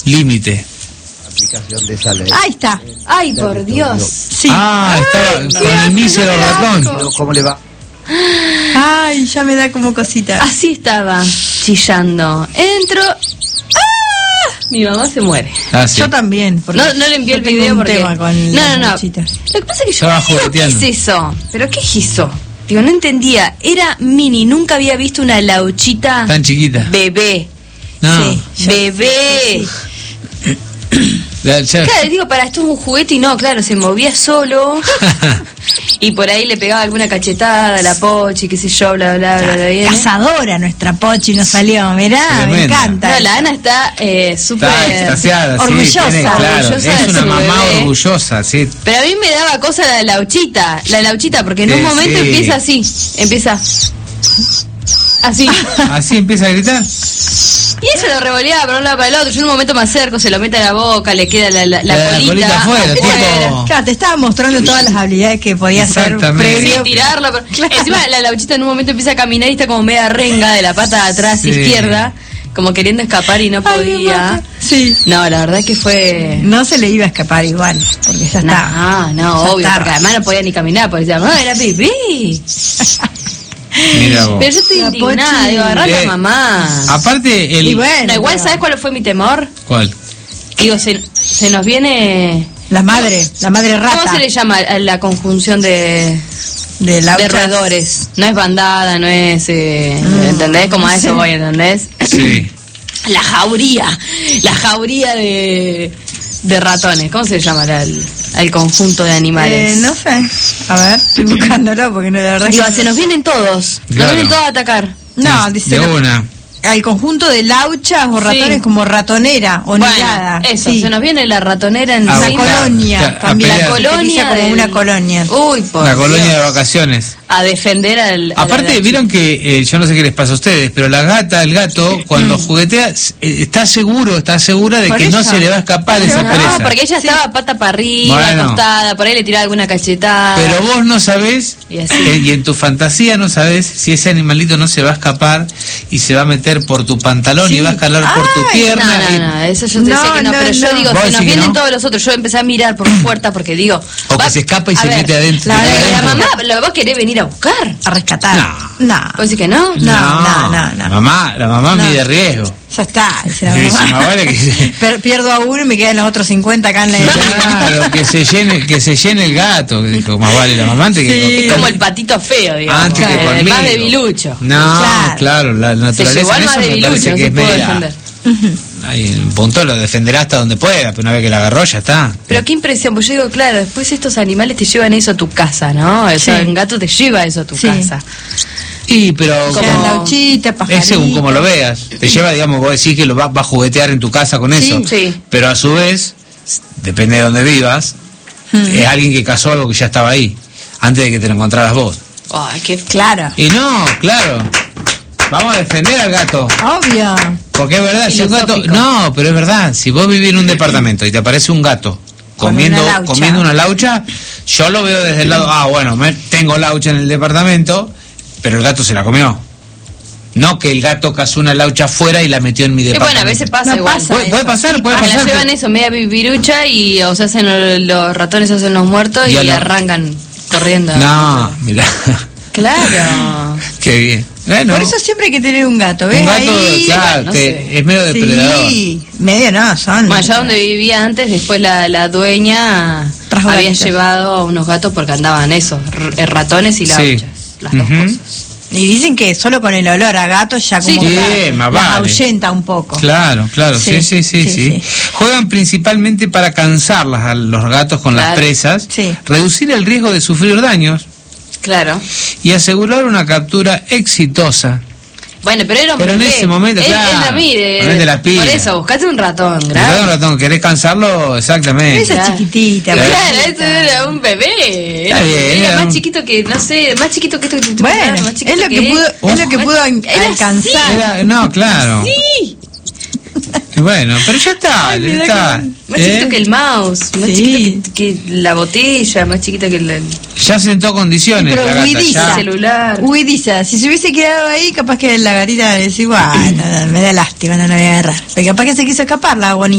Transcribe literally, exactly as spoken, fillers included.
límite. Aplicación de esa ley. Ahí está. Ay, por Dios. Sí. Ah, estaba Ay, con el mísero ratón. ¿Cómo le va? Ay, ya me da como cosita. Así estaba, chillando. Entro. ¡Ah! Mi mamá se muere. Ah, sí. Yo también. porque No, no le envié yo el tengo video un porque... tema con no, las no, no. mochitas. Lo que pasa es que yo Estaba digo, ¿qué jugueteando. es eso? ¿Pero qué es eso? Digo, no entendía. Era mini, nunca había visto una lauchita Tan chiquita. bebé. No. Sí. Yo- Bebé. Ya- ya- Claro, digo, para esto es un juguete y no, claro, se movía solo y por ahí le pegaba alguna cachetada a la Pochi, qué sé yo, bla, bla, bla, bla. Bien, ¿eh? Cazadora nuestra Pochi nos salió, mirá, me Tremenda. encanta. No, la Ana está eh, súper... Está extasiada, sí, orgullosa, tiene, claro, orgullosa es de una su mamá bebé. orgullosa, sí. Pero a mí me daba cosa la lauchita, la lauchita, porque en Sí, un momento sí. empieza así, empieza así. Así empieza a gritar. Y ella lo revoleaba para un lado para el otro. Yo en un momento me acerco, se lo mete a la boca, le queda la, la, la La colita. colita afuera, afuera. tipo- Claro, te estaba mostrando todas las habilidades que podía hacer Exactamente. Sí, previo. tirarlo. pero- Encima la lauchita en un momento empieza a caminar y está como media renga de la pata de atrás Sí. izquierda, como queriendo escapar y no Ay, podía. mamá. Sí. No, la verdad que fue... No se le iba a escapar igual, porque ya está. No, no, Ya obvio, está. porque además no podía ni caminar, porque decía, mamá, era pipí. Mira vos. Pero yo estoy La indignada, Pochi. digo, agarrá a la Eh, mamá. Aparte, el... Y bueno, No, igual, pero ¿sabes cuál fue mi temor? ¿Cuál? Digo, se, se nos viene... la madre, la madre rata ¿Cómo se le llama a la conjunción de, de la de roedores? No es bandada, no es... Eh, Mm, ¿entendés? Como a no eso sé. voy, ¿entendés? Sí. La jauría, la jauría de, de ratones. ¿Cómo se llama la- el, el conjunto de animales? Eh, no sé. A ver, estoy buscándolo porque no, la verdad Digo, que se nos vienen todos, nos Claro. vienen todos a atacar. no, Sí, dice de no, una. al conjunto de lauchas o ratones Sí. como ratonera o nigada. Bueno, eso, Sí. se nos viene la ratonera en Ah, Una sí. colonia A- a también. pelear. La colonia como del- una colonia. Uy, por La colonia Dios. de vacaciones. A defender al... a la- Aparte, la- vieron que, eh, yo no sé qué les pasa a ustedes, pero la gata, el gato, cuando juguetea, s- eh, está seguro, está segura de Por que no eso. se le va a escapar esa No, presa. porque ella estaba pata para arriba, Bueno. acostada, por ahí le tiraba alguna cachetada. Pero vos no sabés, Y así. eh, y en tu fantasía no sabés si ese animalito no se va a escapar y se va a meter por tu pantalón Sí. y va a escalar por tu Ay, pierna. No, y- no, no, eso yo te No, sé que no, no, pero yo no. digo, ¿Vos se decís nos que vienen no? todos los otros. Yo empecé a mirar por puerta porque digo... O que va- se escapa y a se ver, mete adentro. la- se mete La adentro. mamá lo va a querer venir a buscar. A rescatar. No. No. ¿Vos decís que no? No, no, no, no. La mamá, la mamá No. mide riesgo. Ya está. dice la Sí, mamá. sí, más vale que- Per- pierdo a uno y me quedan los otros cincuenta acá en la... Claro, que se llene, que se llene el gato, que dijo, más vale la mamá antes que Sí. Es como el patito feo, digamos. antes que el conmigo. más debilucho. No, Claro. claro, la Se naturaleza llevó al en más eso me debilucho, parece no que se es pudo media... defender. Ahí en punto lo defenderá hasta donde pueda, pero una vez que la agarró ya está. Pero qué impresión, pues yo digo, claro, después estos animales te llevan eso a tu casa, ¿no? O sea, Sí. un gato te lleva eso a tu Sí. casa. Y pero Como- Quedan como- lauchita, es pajarito. según como lo veas. Te lleva, digamos, vos decís que lo va, va a juguetear en tu casa con Sí, eso. sí. Pero a su vez, depende de dónde vivas, Mm. es alguien que cazó algo que ya estaba ahí, antes de que te lo encontraras vos. Ay, qué... Claro. Y no, claro. Vamos a defender al gato. Obvio. Porque es verdad, si un gato... Filosófico. No, pero es verdad, si vos vivís en un departamento y te aparece un gato Con comiendo una laucha. comiendo una laucha, yo lo veo desde el lado, ah, bueno, me, tengo laucha en el departamento, pero el gato se la comió. No que el gato cazó una laucha afuera y la metió en mi Y departamento. bueno, a veces pasa No igual. pasa Puede, puede eso. pasar, puede Ah, la pasar. llevan que- eso, media virucha y o se hacen los, los ratones, se hacen los muertos Y y, a la- arrancan corriendo. No, mirá, Claro. qué bien. Bueno, Por eso siempre hay que tener un gato, ¿ves? un gato, Ahí... claro, no que sé. es medio depredador. Sí, medio no, son... Bueno, allá donde vivía antes, después la, la dueña Trajo había gatitos. llevado unos gatos porque andaban esos, r- ratones y Sí. lauchas. Las dos Ujú. cosas. Y dicen que solo con el olor a gato ya como Sí, que sí, más las vale. ahuyenta un poco. Claro, claro, sí, sí, sí, sí, Sí, sí. Juegan principalmente para cansarlas a los gatos con las Claro. presas, Sí. reducir el riesgo de sufrir daños Claro. y asegurar una captura exitosa. Bueno, pero era un Pero en bebé. ese momento, Él- él claro, la mire. ponete las pilas. Por eso, buscate un ratón, Mirá, grave. un ratón, ¿querés cansarlo? Exactamente. Esa Claro. chiquitita. Claro. Claro, bonita. ese era un bebé. Está bien, Era era más un- chiquito que, no sé, más chiquito que esto que tu Bueno, hermano, más chiquito es lo que pudo, es lo que Ojo. pudo Era alcanzar. Era- no, claro. Sí. Bueno, pero ya está, Ay, ya mirá está. Más ¿eh? chiquito que el mouse, más Sí. chiquito que, que la botella, más chiquito que el, Ya sentó condiciones Pero la gata, huidiza. el ya. celular. Uy, dice, si se hubiese quedado ahí, capaz que la gatita decía, bueno, me da lástima, no la voy a agarrar. Pero capaz que se quiso escapar la bonita.